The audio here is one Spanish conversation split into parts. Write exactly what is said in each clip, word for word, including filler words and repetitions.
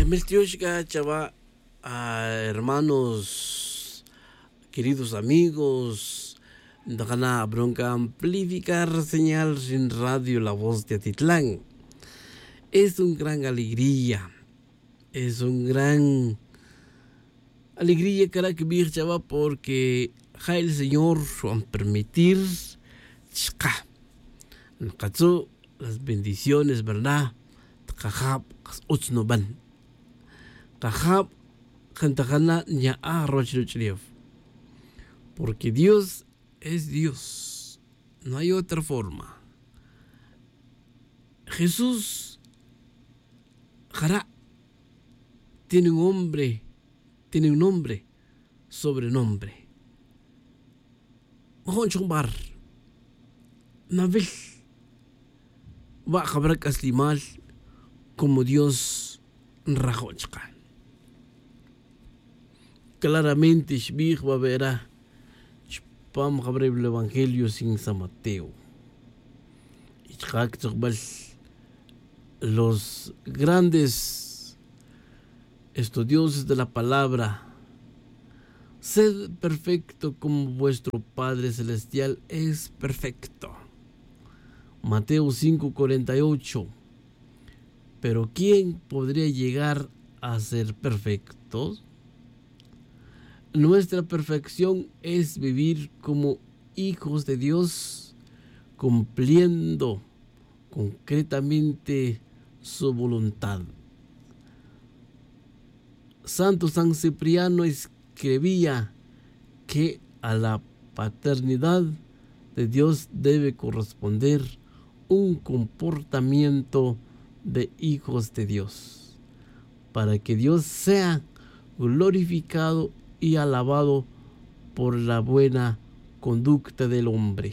Miltioshka chava, ah, hermanos, queridos amigos, Dagana bronca amplificar señal sin radio La Voz de Atitlán. Es un gran alegría, es un gran alegría cara que vir chava porque ja el Señor van permitir chka, las bendiciones, ¿verdad? Kajab utsnoban. Kajab kantakana nya arrochluchliev. Porque Dios es Dios. No hay otra forma. Jesús Jara tiene un hombre, tiene un nombre, sobrenombre. Bar Nabil va a hablar caslimal como Dios rajochka. Claramente Shbig va a ver a Pam Habreb el Evangelio sin San Mateo. Y los grandes estudiosos de la palabra, sed perfecto como vuestro Padre Celestial es perfecto. Mateo cinco cuarenta y ocho. Pero ¿quién podría llegar a ser perfecto? Nuestra perfección es vivir como hijos de Dios, cumpliendo concretamente su voluntad. Santo San Cipriano escribía que a la paternidad de Dios debe corresponder un comportamiento de hijos de Dios, para que Dios sea glorificado y alabado por la buena conducta del hombre.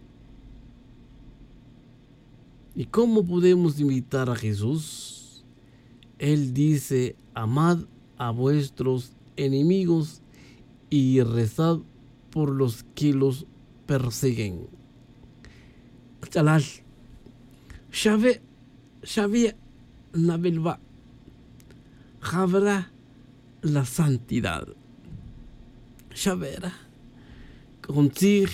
¿Y cómo podemos imitar a Jesús? Él dice: amad a vuestros enemigos y rezad por los que los persiguen. Chalal, Shave, Shave, Nabilba, Jabra la santidad. Shavera, contigo,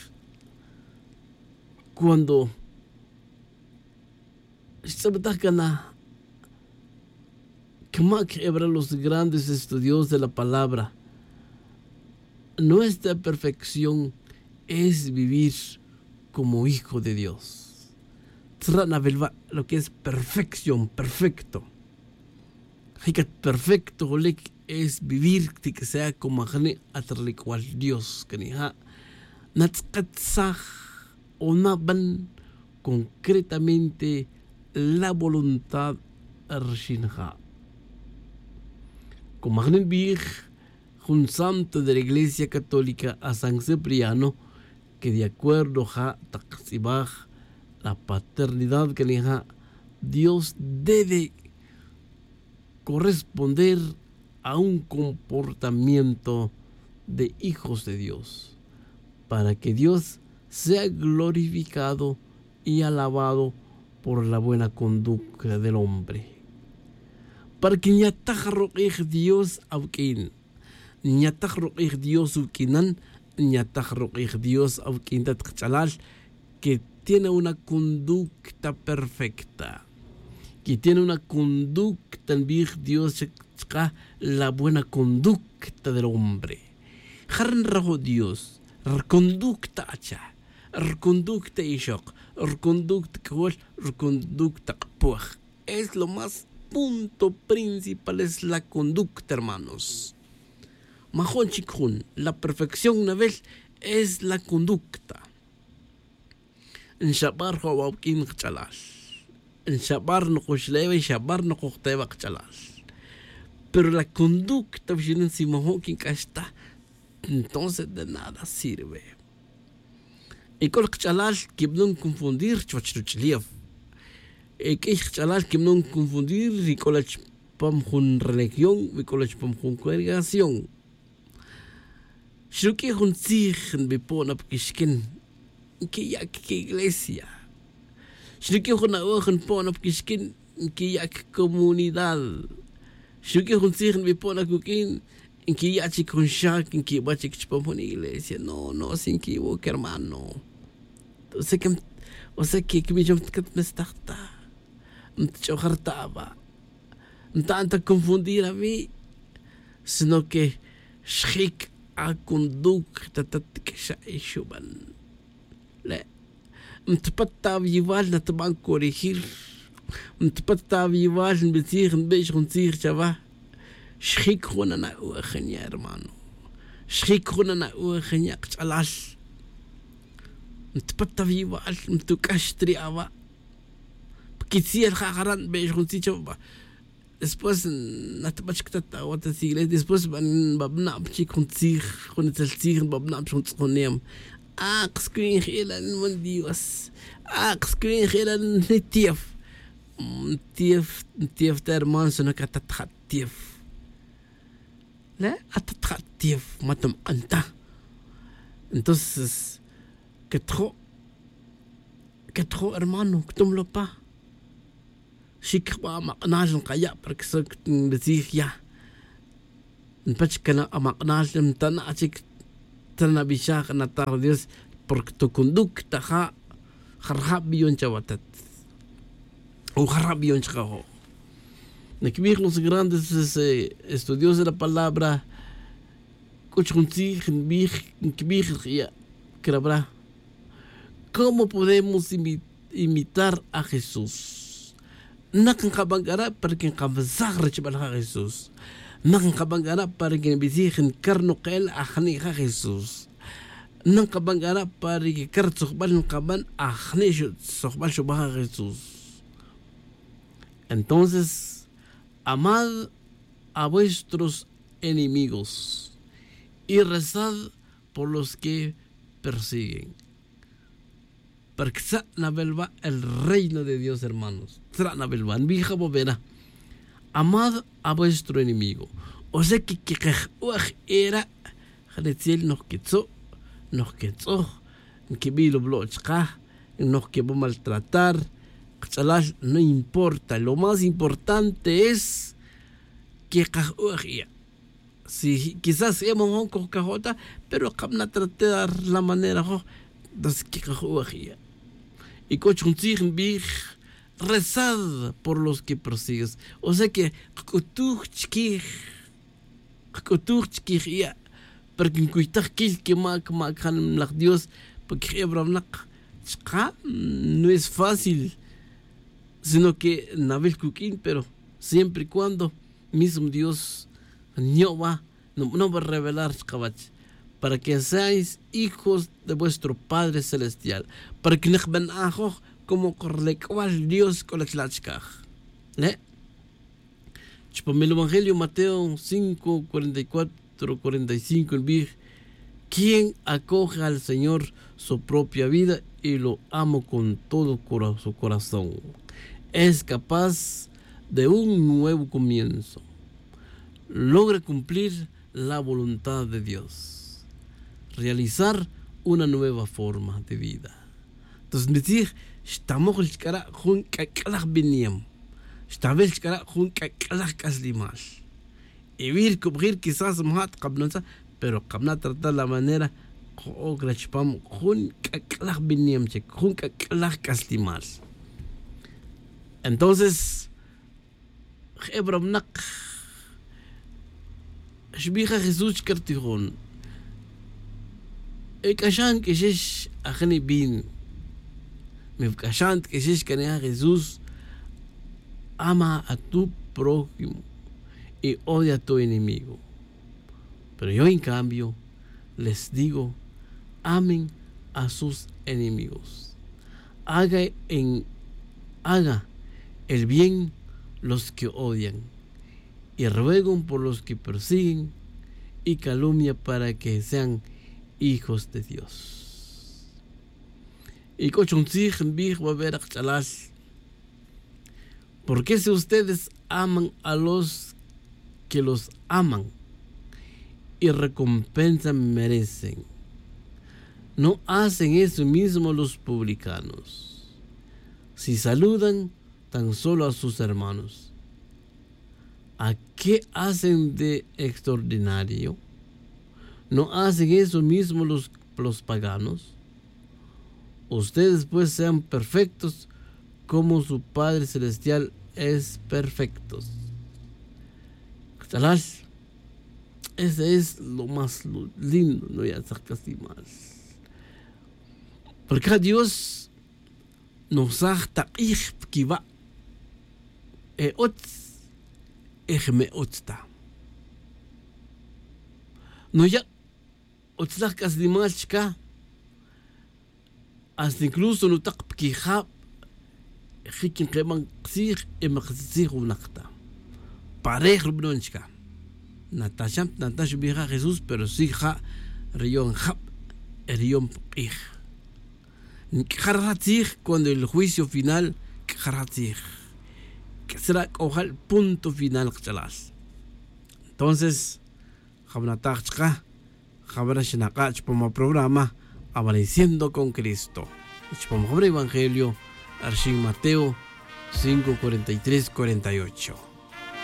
cuando se betacana, que más que los grandes estudiosos de la palabra, nuestra perfección es vivir como hijo de Dios. Lo que es perfección, perfecto. Perfecto es vivir que sea como atralicual Dios. Natskatzah onaban concretamente la voluntad arshinha. Como un santo de la Iglesia Católica a San Cipriano, que de acuerdo a la paternidad que le Dios debe corresponder a un comportamiento de hijos de Dios, para que Dios sea glorificado y alabado por la buena conducta del hombre. Para que ñatajarroqej Dios auquin, ñatajarroqej Dios auquinan, ñatajarroqej Dios auquintat chalal, que tiene una conducta perfecta, que tiene una conducta en Dios, la buena conducta del hombre. Jarren rajo Dios, conducta acha, conducta ishok, conducta kawal, conducta puaj. Es lo más punto principal, es la conducta, hermanos. Mahon chikhun, la perfección una vez es la conducta. En shabar hawabkin chalal. En shabar no kushleva y shabar no kuhteva chalal. Pero la conducta, si Mahokin está, entonces de nada sirve. Y con el chalal que no confundir, chwachruchliev. Y que el chalal que no confundir, y con la pam con religión, y con la pam con congregación. Shruki hun sich en bepona pkishkin, que ya que iglesia. Shruki hun aojan pona pkishkin, que ya que comunidad. Shuki Hunsigen mi pona kukin, en que ya chi con shak, en que bachi chpomon iglesia. No, no, sin equivoque, hermano. O sea que, o sea que, que mi jom kat me starta. Mtcho hartaba. Tanta confundir a mí, sino que shik a conducta tatik sha ishuban. Le, mtpata igual na te van corregir. متبطع بيواج نبتيخ نبيش نصير شبه شخيك خونا نقوى خنيا hermano شخيك خونا نقوى خنيا قشعلاش متبطع بيواج متوكاشتري أبا بكيتسي الخاقران بيش نصير شبه después نتبش كتتا وتسيلة después بابنا بشيك نصير خونا تلسير بابنا بش نصير أقس كرين خيلا المنديوس أقس كرين خيلا نتيف تيف تيف ترمان سنة كتتخ تيف لا أتتخ تيف ما تم أنت entonces كتخو كتخو hermano كتم لو با شيك با مقناج نقيا بركسك نبتيخ يا نبتش كنا مقناج نمتنا أشيك تنا بيشاق نتار ديوس porque tu conducta ja خراب بيون chawatat o خراب بيون chajo. Nekbir los grandes eh, estudiosos de la palabra ¿cómo podemos imi imitar a Jesús? Nakan kabangara para que kabazar a Jesús. Nakan kabangara para que bisigen karno kael ahni a Jesús. Nakan kabangara para que kar sohbal kaban ahni sohbal shubha a Jesús. Entonces, amad a vuestros enemigos y rezad por los que persiguen. Para que se navelva el reino de Dios, hermanos. Se navelva. En vieja bobera. Amad a vuestro enemigo. O sea que que era Jaletiel nos quetzó, nos quetzó, que vi lo blochka, nos que va a maltratar. No importa. Lo más importante es que si quizás hemos un cojota, pero camna tratar la manera das que cajuajía. Y cochunzig big rezad por los que persigues. O sea que cotuchki cotuchki para que cuitar kil que ma ma kan la Dios porque hebramnak no es fácil, sino que navel kukin, pero siempre y cuando mismo Dios no va, no, no va a revelar para que seáis hijos de vuestro Padre Celestial, para que nos ven ajo como corlecual Dios con la chlachkaj. ¿Le? Chupame el Evangelio Mateo cinco, cuarenta y cuatro, cuarenta y cinco, el vir, quien acoge al Señor su propia vida y lo ama con todo su corazón, es capaz de un nuevo comienzo. Logra cumplir la voluntad de Dios, realizar una nueva forma de vida. Entonces, decir, estamos el cara jun kakalak biniam, estamos el cara jun kakalak aslimash. Y vir cubrir quizás más cabnonza, pero cabna tratar la manera o grachpam jun kakalak biniam che jun kakalak aslimash. Entonces, Hebramnak شبيخة خيزوش كرتيخون إيك عشان كشيش أخني بين مفك عشان كشيش كان يا Jesús ama a tu prójimo y odia a tu enemigo. Pero yo en cambio les digo, amen a sus enemigos. Haga en haga el bien los que odian y ruegan por los que persiguen y calumnia para que sean hijos de Dios. Y cochonzig big va a ver chalas. Porque si ustedes aman a los que los aman y recompensa merecen, no hacen eso mismo los publicanos. Si saludan tan solo a sus hermanos, ¿A qué hacen de extraordinario? ¿No hacen eso mismo los, los paganos? Ustedes pues sean perfectos como su Padre Celestial es perfecto. Ese es lo más lindo, no ya casi más. Porque Dios nos ha taquij kiva e ots ejme otsta. No ya otzak casi más chica. Hasta incluso no tak pkija jikin keman ksir e maksir unakta. Parejo bronchka. Natasha, Natasha vieja Jesús, pero sí ja rion jap rion pkij. Karatzig cuando el juicio final karatzig. Que será ojalá el punto final chalas. Entonces, Jabnatachka, Jabrashnaka, chpoma programa Amaneciendo con Cristo. Chpoma Evangelio, Arshim Mateo cinco, cuarenta y tres, cuarenta y ocho.